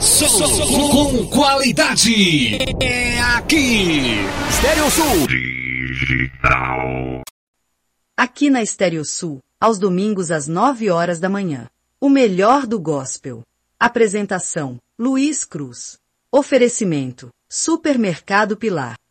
Som com qualidade. É aqui. Estéreo Sul. Digital. Aqui na Estéreo Sul, aos domingos às 9 horas da manhã. O melhor do gospel. Apresentação: Luiz Cruz. Oferecimento: Supermercado Pilar.